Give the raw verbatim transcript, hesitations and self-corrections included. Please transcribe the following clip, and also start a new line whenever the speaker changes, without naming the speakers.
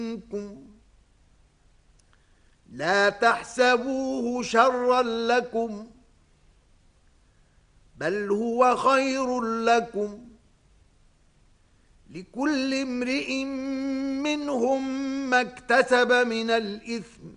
منكم لا تحسبوه شرا لكم بل هو خير لكم لكل امرئ منهم ما اكتسب من الإثم